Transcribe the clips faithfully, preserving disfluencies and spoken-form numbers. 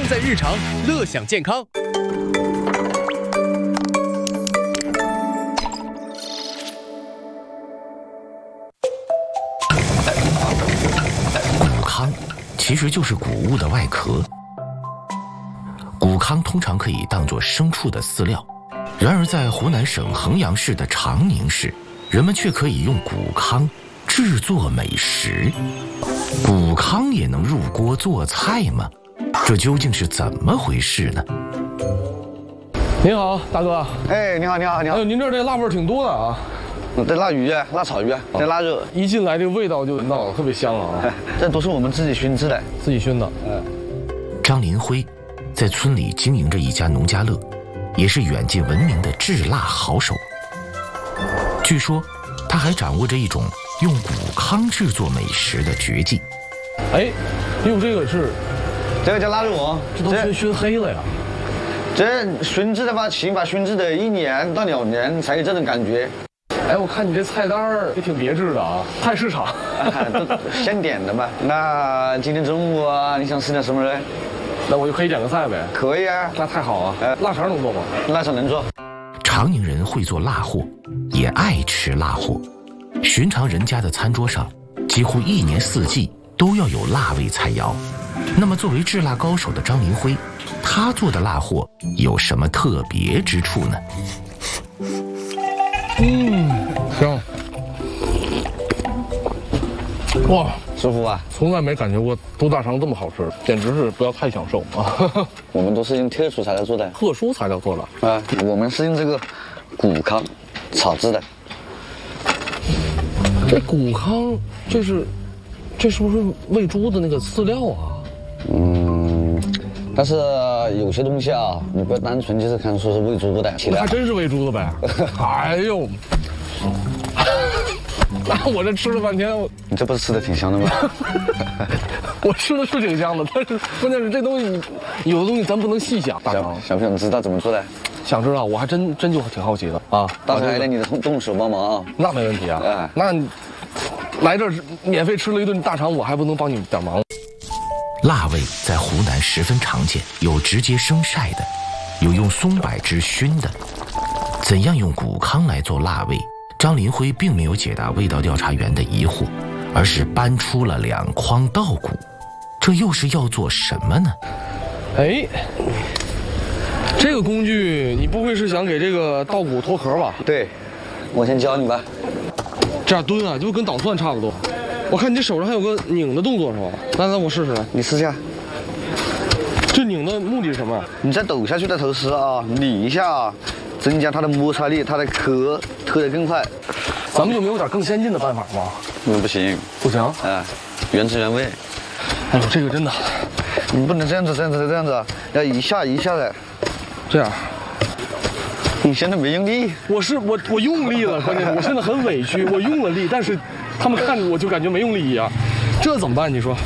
在日常，乐享健康。 谷糠其实就是谷物的外壳。谷糠通常可以当作牲畜的饲料，然而在湖南省衡阳市的长宁市，人们却可以用谷糠制作美食。谷糠也能入锅做菜吗？这究竟是怎么回事呢？ 您好，大哥。 哎，你好，你好，你好。 哎呦，您这儿这辣味儿挺多的啊。 这腊鱼啊，腊草鱼啊，这腊肉， 一进来这个味道就闻到了，特别香啊。 这都是我们自己熏制的， 自己熏的。 嗯。 张林辉在村里经营着一家农家乐，也是远近闻名的制辣好手。据说，他还掌握着一种用谷糠制作美食的绝技。 哎，用这个是， 这个叫腊肉啊， 这都熏熏黑了呀。 这熏制的话，起码熏制的一年到两年才有这种感觉。 哎，我看你这菜单儿也挺别致的啊，菜市场， 都现点的嘛。那今天中午啊，你想吃点什么呢？ 那我就可以点个菜呗。 可以啊， 那太好啊。哎，腊肠能做吗？ 腊肠能做。 长宁人会做辣货，也爱吃辣货。寻常人家的餐桌上，几乎一年四季都要有辣味菜肴。那么，作为制辣高手的张林辉，他做的辣货有什么特别之处呢？ 嗯，香。哇， 舒服啊！ 从来没感觉过猪大肠这么好吃，简直是不要太享受啊！ 我们都是用特殊材料做的， 特殊材料做的啊，我们是用这个谷糠炒制的。 这谷糠，这是，这是不是喂猪的那个饲料啊？嗯， 但是有些东西啊，你不要单纯就是看说是喂猪的， 那还真是喂猪的呗。哎呦！那我这吃了半天， 你这不是吃的挺香的吗？ 我吃的是挺香的，但是关键是这东西，有的东西咱不能细想。大肠， 想不想知道怎么做的？ 想知道，我还真真就挺好奇的啊。 到时候还得你的动手帮忙啊。 那没问题啊。哎，那你来这儿免费吃了一顿大肠，我还不能帮你点忙？ 辣味在湖南十分常见，有直接生晒的，有用松柏枝熏的。怎样用谷糠来做辣味？张林辉并没有解答味道调查员的疑惑，而是搬出了两筐稻谷。这又是要做什么呢？ 哎，这个工具，你不会是想给这个稻谷脱壳吧？ 对，我先教你吧。 这样蹲啊，就跟捣蒜差不多。我看你这手上还有个拧的动作是吧？来来，我试试来。 你试下。 这拧的目的是什么？ 你在抖下去的同时啊，拧一下啊，增加它的摩擦力，它的壳脱得更快。 咱们有没有点更先进的办法吗？ 嗯，不行， 不行。 啊，原汁原味。 哎呦，这个真的， 你不能这样子，这样子，这样子，要一下一下的。 这样。 你现在没用力。 我是我我用力了，关键是我现在很委屈，我用了力，但是他们看着我就感觉没用力一样，这怎么办？你说？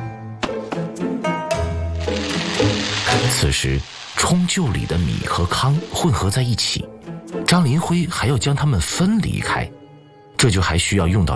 此时，冲臼里的米和糠混合在一起，张林辉还要将它们分离开，这就还需要用到